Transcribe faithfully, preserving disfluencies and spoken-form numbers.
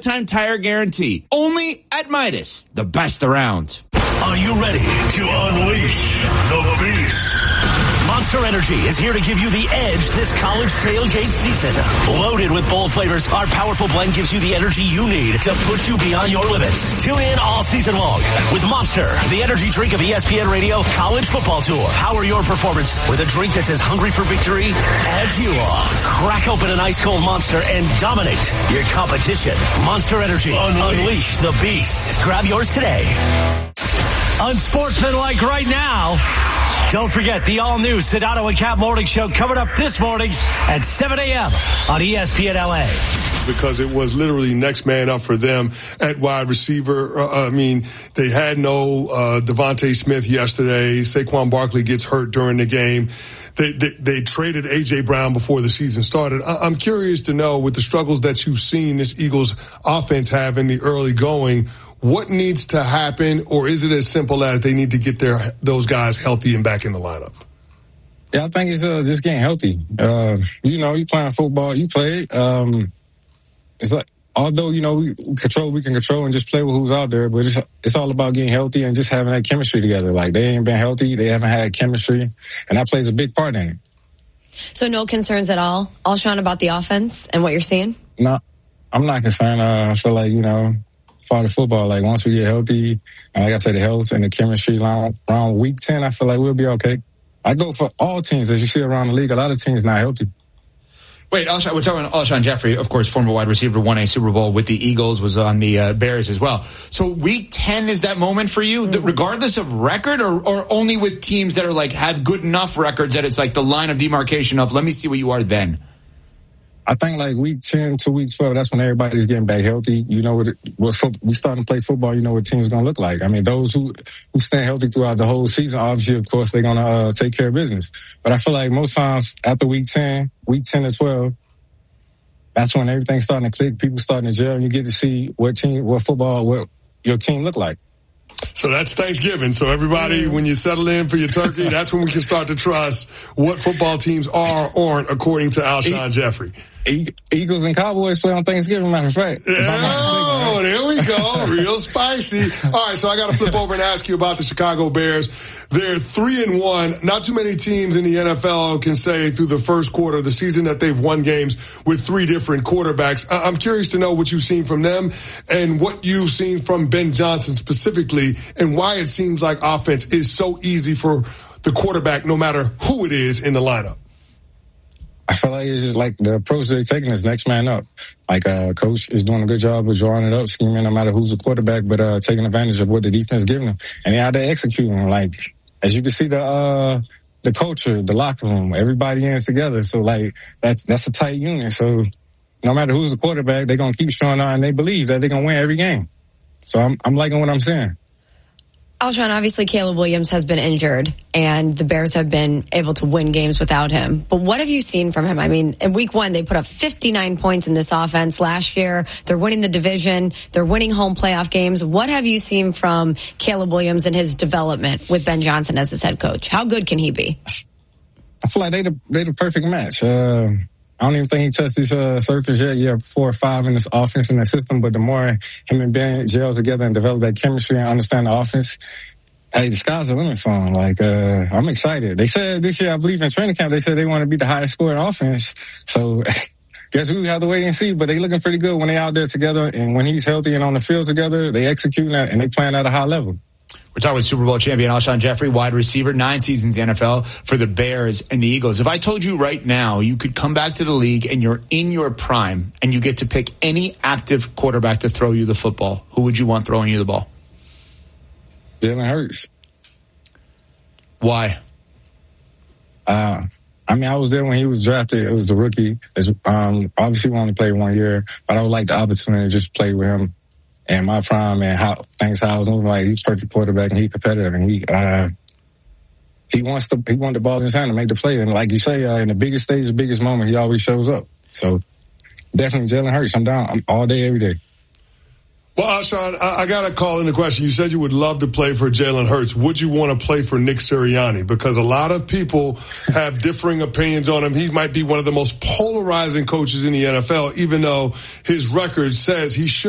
lifetime tire guarantee. Only at Midas, the best around. Are you ready to unleash the beast? Monster Energy is here to give you the edge this college tailgate season. Loaded with bold flavors, our powerful blend gives you the energy you need to push you beyond your limits. Tune in all season long with Monster, the energy drink of E S P N Radio College Football Tour. Power your performance with a drink that's as hungry for victory as you are. Crack open an ice cold Monster and dominate your competition. Monster Energy. Unleash, Unleash the beast. Grab yours today. Unsportsmanlike right now. Don't forget the all-new Sedano and Cap Morning Show coming up this morning at seven a.m. on E S P N L A. Because it was literally next man up for them at wide receiver. Uh, I mean, they had no uh, Devontae Smith yesterday. Saquon Barkley gets hurt during the game. They, they, they traded A J. Brown before the season started. I, I'm curious to know, with the struggles that you've seen this Eagles offense have in the early going, what needs to happen, or is it as simple as they need to get their those guys healthy and back in the lineup? Yeah, I think it's uh, just getting healthy. Uh, you know, you playing football, you play. Um, it's like, although, you know, we control, we can control and just play with who's out there, but it's, it's all about getting healthy and just having that chemistry together. Like, they ain't been healthy, they haven't had chemistry, and that plays a big part in it. So no concerns at all, Alshon, about the offense and what you're seeing? No, I'm not concerned. Uh, I feel like, you know, part of football, like once we get healthy, and like I said, the health and the chemistry line around week ten, I feel like we'll be okay. I go for all teams, as you see around the league. A lot of teams not healthy. Wait, Alshon, we're talking Alshon Jeffrey, of course, former wide receiver, won a Super Bowl with the Eagles, was on the uh, Bears as well. So week ten is that moment for you, mm-hmm. regardless of record, or, or only with teams that are like have good enough records that it's like the line of demarcation of let me see what you are then? I think like week ten to week twelve, that's when everybody's getting back healthy. You know, what, it, what fo- we starting to play football, you know what team's going to look like. I mean, those who, who stay healthy throughout the whole season, obviously, of course, they're going to uh, take care of business. But I feel like most times after week ten, week ten to twelve, that's when everything's starting to click. People starting to gel, and you get to see what team, what football, what your team look like. So that's Thanksgiving. So everybody, when you settle in for your turkey, that's when we can start to trust what football teams are or aren't, according to Alshon e- Jeffrey. E- Eagles and Cowboys play on Thanksgiving, matter of fact. Oh, there we go. Real spicy. All right, so I got to flip over and ask you about the Chicago Bears. They're three and one. Not too many teams in the N F L can say through the first quarter of the season that they've won games with three different quarterbacks. I'm curious to know what you've seen from them and what you've seen from Ben Johnson specifically, and why it seems like offense is so easy for the quarterback, no matter who it is in the lineup. I feel like it's just like the approach they're taking is next man up. Like, uh, coach is doing a good job of drawing it up, scheming no matter who's the quarterback, but, uh, taking advantage of what the defense is giving them. And they're out there executing. Like, as you can see, the, uh, the culture, the locker room, everybody in together. So, like, that's, that's a tight unit. So, no matter who's the quarterback, they're going to keep showing out, and they believe that they're going to win every game. So, I'm, I'm liking what I'm saying. Alshon, obviously Caleb Williams has been injured, and the Bears have been able to win games without him. But what have you seen from him? I mean, in week one, they put up fifty-nine points in this offense last year. They're winning the division. They're winning home playoff games. What have you seen from Caleb Williams and his development with Ben Johnson as his head coach? How good can he be? I feel like they the, they the perfect match. Uh, I don't even think he touched his uh, surface yet. Yeah, four or five in this offense and the system. But the more him and Ben gel together and develop that chemistry and understand the offense, hey, the sky's the limit for him. Like, uh, I'm excited. They said this year, I believe in training camp, they said they want to be the highest scoring offense. So, guess we have to wait and see. But they looking pretty good when they out there together. And when he's healthy and on the field together, they executing that and they playing at a high level. We're talking with Super Bowl champion Alshon Jeffrey, wide receiver, nine seasons in the N F L for the Bears and the Eagles. If I told you right now you could come back to the league and you're in your prime and you get to pick any active quarterback to throw you the football, who would you want throwing you the ball? Jalen Hurts. Why? Uh, I mean, I was there when he was drafted. It was the rookie. It's, um, obviously, we only played one year, but I would like the opportunity to just play with him and my prime and how things how I was moving. Like, he's a perfect quarterback and he's competitive and he uh, he wants to he wanted the ball in his hand to make the play. And like you say, uh, in the biggest stage, the biggest moment, he always shows up. So definitely Jalen Hurts. I'm down. I'm all day, every day. Well, Alshon, I, I got to call in the question. You said you would love to play for Jalen Hurts. Would you want to play for Nick Sirianni? Because a lot of people have differing opinions on him. He might be one of the most polarizing coaches in the N F L, even though his record says he should